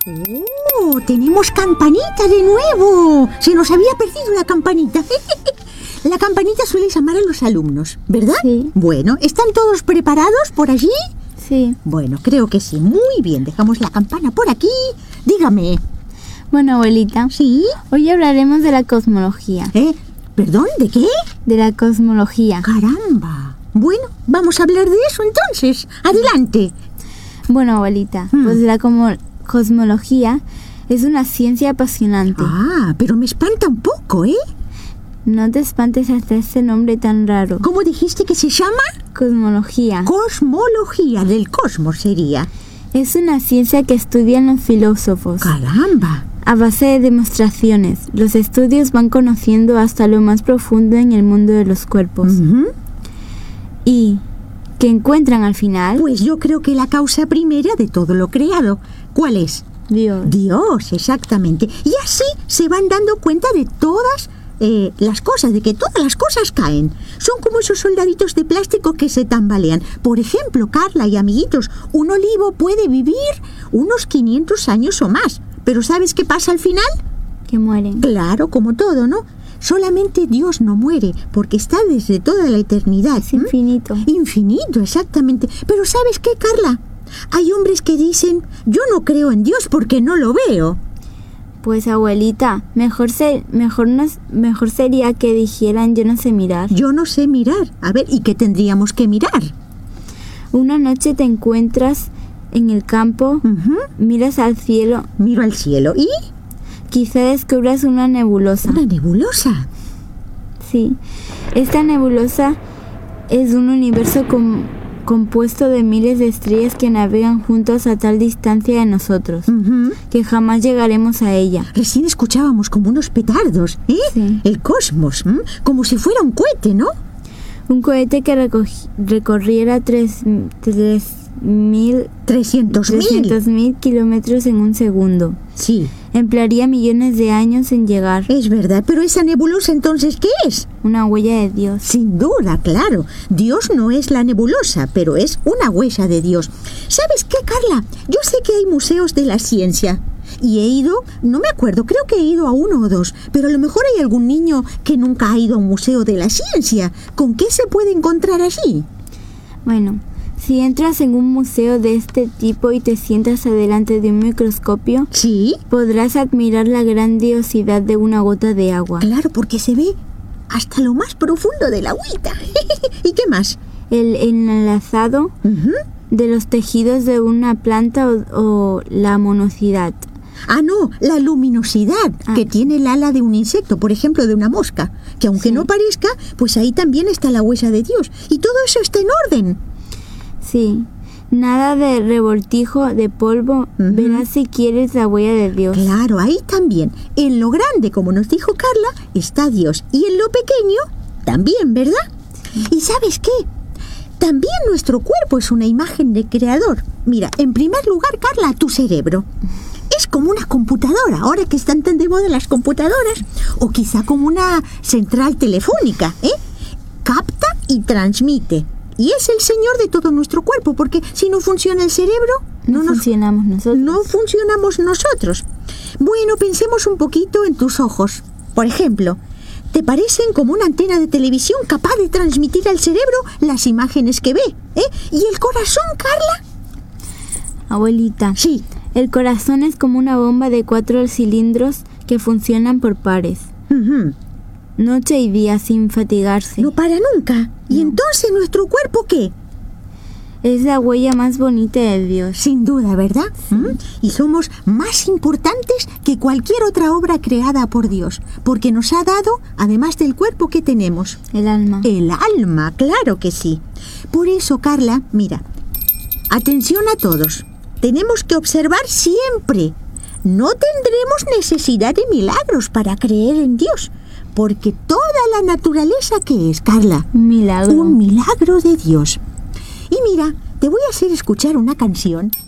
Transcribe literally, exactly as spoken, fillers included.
¡Oh! ¡Tenemos campanita de nuevo! Se nos había perdido la campanita. La campanita suele llamar a los alumnos, ¿verdad? Sí. Bueno, ¿están todos preparados por allí? Sí. Bueno, creo que sí. Muy bien, dejamos la campana por aquí. Dígame. Bueno, abuelita. ¿Sí? Hoy hablaremos de la cosmología. ¿Eh? ¿Perdón? ¿De qué? De la cosmología. ¡Caramba! Bueno, vamos a hablar de eso entonces. Adelante. Bueno, abuelita, Hmm. pues la como- cosmología es una ciencia apasionante. Ah, pero me espanta un poco, ¿eh? No te espantes hasta ese nombre tan raro. ¿Cómo dijiste que se llama? Cosmología. Cosmología del cosmos sería. Es una ciencia que estudian los filósofos. ¡Caramba! A base de demostraciones, los estudios van conociendo hasta lo más profundo en el mundo de los cuerpos. Ujú. Y que encuentran al final Pues yo creo que la causa primera de todo lo creado. ¿Cuál es? Dios. Dios, exactamente. Y así se van dando cuenta de todas eh, las cosas, de que todas las cosas caen. Son como esos soldaditos de plástico que se tambalean. Por ejemplo, Carla y amiguitos, un olivo puede vivir unos quinientos años o más. Pero ¿sabes qué pasa al final? Que mueren. Claro, como todo, ¿no? Solamente Dios no muere, porque está desde toda la eternidad. Es ¿m? infinito. Infinito, exactamente. Pero ¿sabes qué, Carla? Hay hombres que dicen, yo no creo en Dios porque no lo veo. Pues abuelita, mejor se, mejor nos, mejor sería que dijeran yo no sé mirar. Yo no sé mirar. A ver, ¿y qué tendríamos que mirar? Una noche te encuentras en el campo, Ujú. miras al cielo, Miro al cielo. ¿Y? quizá descubras una nebulosa. Una nebulosa. Sí, esta nebulosa es un universo com- compuesto de miles de estrellas que navegan juntos a tal distancia de nosotros, Ujú. que jamás llegaremos a ella. Recién escuchábamos como unos petardos, ¿eh? Sí. El cosmos, ¿m? Como si fuera un cohete, ¿no? Un cohete que recogi- recorriera tres mil trescientos mil. kilómetros en un segundo. Sí, Emplearía millones de años en llegar. es verdad. Pero esa nebulosa, entonces, ¿qué es? Una huella de Dios. Sin duda, claro. Dios no es la nebulosa, pero es una huella de Dios. ¿Sabes qué, Carla? Yo sé que hay museos de la ciencia. Y he ido, no me acuerdo, creo que he ido a uno o dos. Pero a lo mejor hay algún niño que nunca ha ido a un museo de la ciencia. ¿Con qué se puede encontrar allí? Bueno, si entras en un museo de este tipo y te sientas adelante de un microscopio, Sí, podrás admirar la grandiosidad de una gota de agua. claro, porque se ve hasta lo más profundo de la agüita. ¿Y qué más? El enlazado Ujú. de los tejidos de una planta o, o la monocidad. Ah, no, la luminosidad Ah. que tiene el ala de un insecto, por ejemplo, de una mosca, que aunque Sí. no parezca, pues ahí también está la huella de Dios. Y todo eso está en orden. Sí, nada de revoltijo, de polvo. Ujú. Verás si quieres la huella de Dios. Claro, ahí también. En lo grande, como nos dijo Carla, está Dios. Y en lo pequeño, también, ¿verdad? ¿Y sabes qué? También nuestro cuerpo es una imagen del Creador. Mira, en primer lugar, Carla, tu cerebro. Es como una computadora, ahora que están tan de moda las computadoras. O quizá como una central telefónica, ¿eh? Capta y transmite. Y es el señor de todo nuestro cuerpo, porque si no funciona el cerebro, No, no nos funcionamos nosotros. no funcionamos nosotros. Bueno, pensemos un poquito en tus ojos. Por ejemplo, ¿te parecen como una antena de televisión capaz de transmitir al cerebro las imágenes que ve? ¿Eh? ¿Y el corazón, Carla? Abuelita, Sí. el corazón es como una bomba de cuatro cilindros que funcionan por pares, Ujú. noche y día sin fatigarse. No para nunca. ¿Y entonces nuestro cuerpo qué? Es la huella más bonita de Dios. Sin duda, ¿verdad? ¿Mm? Y somos más importantes que cualquier otra obra creada por Dios, porque nos ha dado, además del cuerpo que tenemos, El alma. el alma, claro que sí. Por eso, Carla, mira, atención a todos. Tenemos que observar siempre. No tendremos necesidad de milagros para creer en Dios, porque toda la naturaleza que es, Carla, Un milagro. un milagro de Dios. Y mira, te voy a hacer escuchar una canción